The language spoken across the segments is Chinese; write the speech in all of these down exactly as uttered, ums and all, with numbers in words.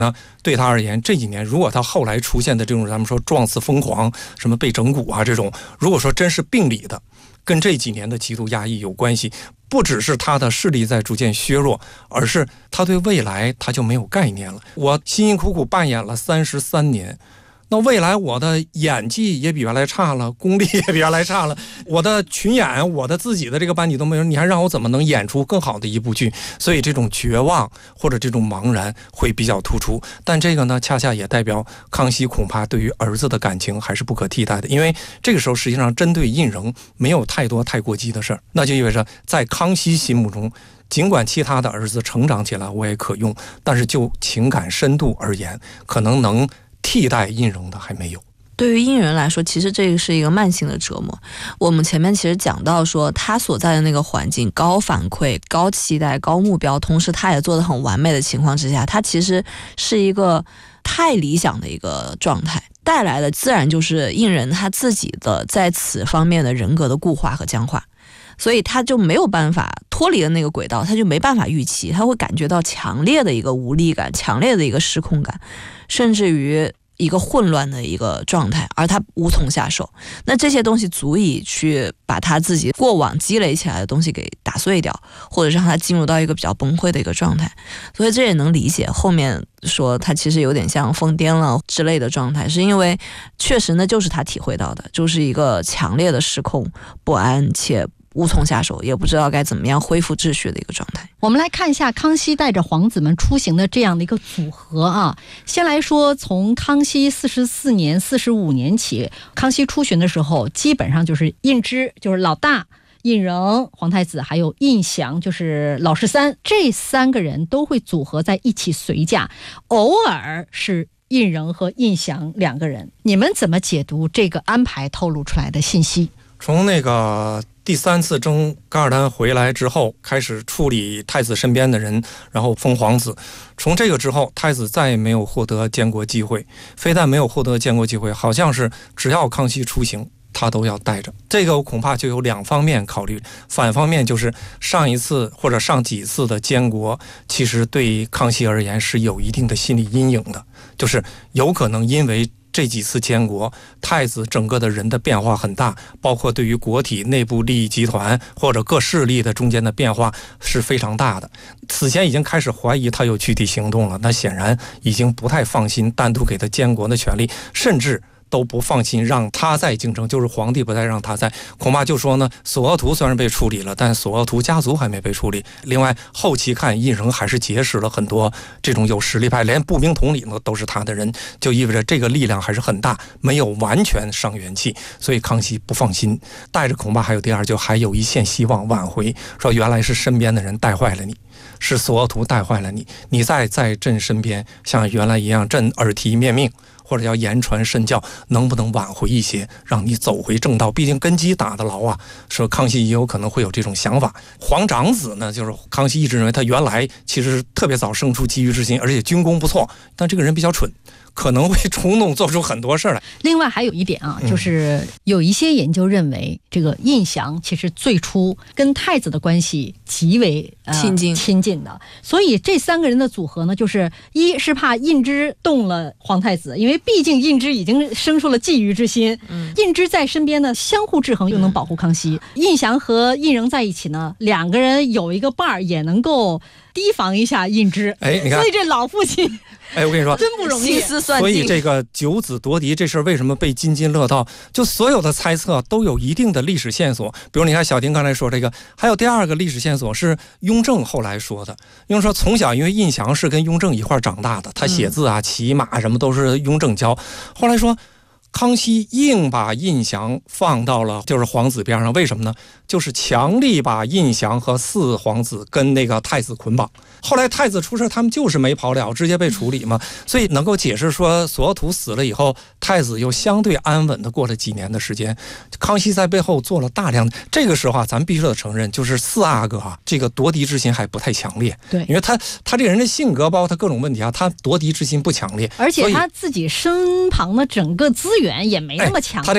那对他而言，这几年如果他后来出现的这种咱们说状似疯狂，什么被整蛊啊这种，如果说真是病理的，跟这几年的极度压抑有关系，不只是他的视力在逐渐削弱，而是他对未来他就没有概念了。我辛辛苦苦扮演了三十三年。那未来我的演技也比原来差了，功力也比原来差了，我的群演，我的自己的这个班底都没有，你还让我怎么能演出更好的一部剧？所以这种绝望或者这种茫然会比较突出。但这个呢，恰恰也代表康熙恐怕对于儿子的感情还是不可替代的，因为这个时候实际上针对胤禛没有太多太过激的事儿，那就意味着在康熙心目中，尽管其他的儿子成长起来我也可用，但是就情感深度而言，可能能替代胤禛的还没有。 对于胤禛来说，其实这个是一个慢性的折磨。我们前面其实讲到说，他所在的那个环境高反馈、高期待、高目标，同时他也做得很完美的情况之下，他其实是一个太理想的一个状态，带来的自然就是胤禛他自己的在此方面的人格的固化和僵化。所以他就没有办法脱离了那个轨道，他就没办法预期，他会感觉到强烈的一个无力感，强烈的一个失控感，甚至于一个混乱的一个状态，而他无从下手。那这些东西足以去把他自己过往积累起来的东西给打碎掉，或者让他进入到一个比较崩溃的一个状态。所以这也能理解后面说他其实有点像疯癫了之类的状态，是因为确实呢就是他体会到的，就是一个强烈的失控、不安且无从下手，也不知道该怎么样恢复秩序的一个状态。 我们来看一下康熙带着皇子们出行的这样的一个组合啊。先来说，从康熙四十四年、四十五年起，康熙出巡的时候，基本上就是胤芝，就是老大；胤禛皇太子，还有胤祥，就是老十三，这三个人都会组合在一起随驾，偶尔是胤禛和胤祥两个人。你们怎么解读这个安排透露出来的信息？ 从那个第三次征噶尔丹回来之后，开始处理太子身边的人，然后封皇子。从这个之后，太子再也没有获得监国机会，非但没有获得监国机会，好像是只要康熙出行，他都要带着。这个我恐怕就有两方面考虑，反方面就是上一次或者上几次的监国，其实对康熙而言是有一定的心理阴影的，就是有可能因为这几次监国，太子整个的人的变化很大，包括对于国体内部利益集团或者各势力的中间的变化是非常大的。此前已经开始怀疑他有具体行动了，那显然已经不太放心单独给他监国的权利，甚至都不放心让他在京城，就是皇帝不再让他在，恐怕就说呢，索额图虽然被处理了，但索额图家族还没被处理。另外后期看胤禛还是结识了很多这种有实力派，连步兵统领呢都是他的人，就意味着这个力量还是很大，没有完全伤元气，所以康熙不放心，带着恐怕还有第二，就还有一线希望挽回，说原来是身边的人带坏了你，是索额图带坏了你，你再在朕身边像原来一样，朕耳提面命或者要言传身教，能不能挽回一些，让你走回正道？毕竟根基打得牢啊。说康熙也有可能会有这种想法。皇长子呢，就是康熙一直认为他原来其实特别早生出觊觎之心，而且军功不错，但这个人比较蠢，可能会冲动做出很多事来。 另外还有一点啊，就是有一些研究认为，这个胤祥其实最初跟太子的关系极为、呃、亲近亲近的，所以这三个人的组合呢，就是一是怕胤芝动了皇太子，因为毕竟胤芝已经生出了觊觎之心，嗯，胤芝在身边呢，相互制衡又能保护康熙。胤祥和胤禛在一起呢，两个人有一个伴儿，也能够提防一下胤芝。 哎，你看， 所以这老父亲。 哎，我跟你说， 真不容易， 心思算计。 所以这个九子夺嫡这事儿为什么被津津乐道？就所有的猜测都有一定的历史线索。比如你看小婷刚才说这个，还有第二个历史线索是雍正后来说的。雍正说从小因为胤祥是跟雍正一块长大的，他写字啊、骑马什么都是雍正教。后来说康熙硬把胤祥放到了就是皇子边上，为什么呢？就是强力把胤祥和四皇子跟那个太子捆绑。后来太子出事，他们就是没跑了，直接被处理嘛。所以能够解释说索额图死了以后，太子又相对安稳的过了几年的时间。康熙在背后做了大量的，这个时候啊，咱们必须得承认，就是四阿哥啊，这个夺嫡之心还不太强烈。 对， 因为他他这个人的性格，包括他各种问题啊，他夺嫡之心不强烈， 而且他自己身旁的整个资源也没那么强大。 哎、他这个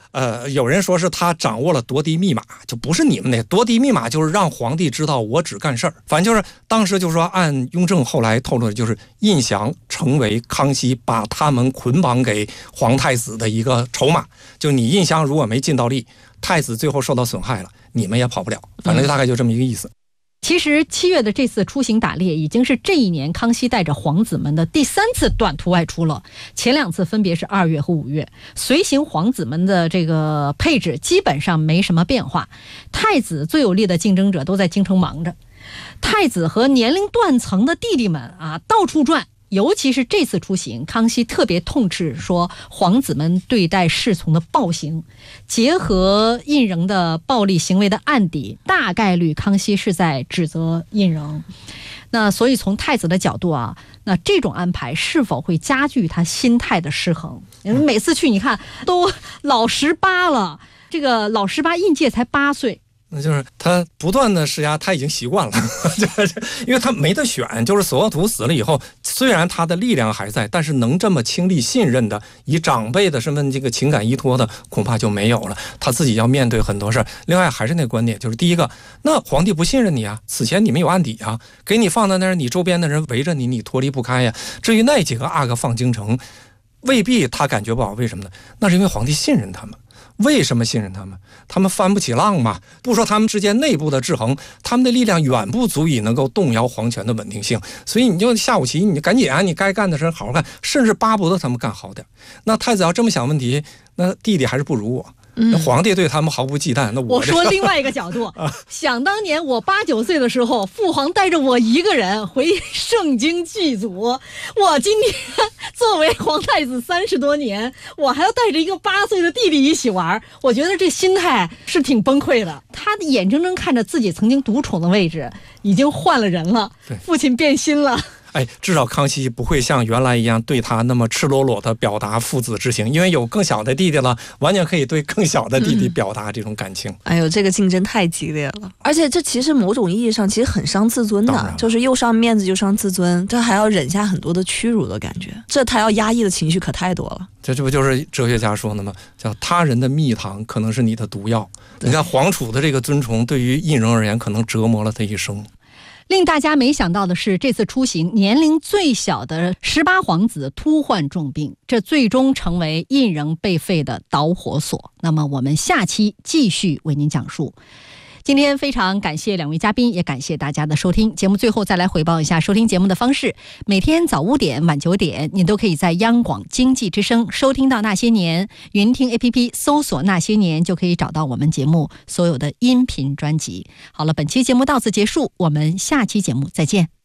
呃，有人说是他掌握了夺嫡密码，就不是你们那夺嫡密码，就是让皇帝知道我只干事儿。反正就是当时就说，按雍正后来透露的，就是胤祥成为康熙把他们捆绑给皇太子的一个筹码。就你胤祥如果没尽到力，太子最后受到损害了，你们也跑不了。反正大概就这么一个意思。 其实七月的这次出行打猎已经是这一年康熙带着皇子们的第三次短途外出了，前两次分别是二月和五月。随行皇子们的这个配置基本上没什么变化，太子最有力的竞争者都在京城忙着，太子和年龄断层的弟弟们啊到处转。尤其是这次出行，康熙特别痛斥说皇子们对待侍从的暴行，结合胤禛的暴力行为的案底，大概率康熙是在指责胤禛。那所以从太子的角度啊，那这种安排是否会加剧他心态的失衡？每次去你看都老十八了，这个老十八胤秸才八岁。 那就是他不断的施压，他已经习惯了，因为他没得选。就是索额图死了以后，虽然他的力量还在，但是能这么倾力信任的，以长辈的身份这个情感依托的，恐怕就没有了。他自己要面对很多事儿。另外还是那观点，就是第一个，那皇帝不信任你啊，此前你们有案底啊，给你放在那儿，你周边的人围着你，你脱离不开呀。至于那几个阿哥放京城，未必他感觉不好，为什么呢？那是因为皇帝信任他们。为什么信任他们？他们翻不起浪嘛。不说他们之间内部的制衡，他们的力量远不足以能够动摇皇权的稳定性。所以你就下五棋，你就赶紧啊，你该干的事好好干，甚至巴不得他们干好点。那太子要这么想问题，那弟弟还是不如我。那皇帝对他们毫不忌惮。那 我, 我说另外一个角度，想当年我八九岁的时候，父皇带着我一个人回盛京祭祖，我今天作为皇太子三十多年，我还要带着一个八岁的弟弟一起玩，我觉得这心态是挺崩溃的。他眼睁睁看着自己曾经独宠的位置已经换了人了，父亲变心了。 哎，至少康熙不会像原来一样对他那么赤裸裸的表达父子之情，因为有更小的弟弟了，完全可以对更小的弟弟表达这种感情。 嗯、哎呦，这个竞争太激烈了，而且这其实某种意义上其实很伤自尊的，就是又伤面子又伤自尊，这还要忍下很多的屈辱的感觉，这他要压抑的情绪可太多了。 这这不就是哲学家说的吗？叫他人的蜜糖可能是你的毒药。你看皇储的这个尊崇，对于胤禛而言，可能折磨了他一生。 令大家没想到的是，这次出行年龄最小的十八皇子突患重病，这最终成为胤禛被废的导火索。那么我们下期继续为您讲述。今天非常感谢两位嘉宾，也感谢大家的收听。节目最后再来回报一下收听节目的方式：每天早五点、晚九点，您都可以在央广经济之声收听到那些年，云听 A P P 搜索那些年，就可以找到我们节目所有的音频专辑。好了，本期节目到此结束，我们下期节目再见。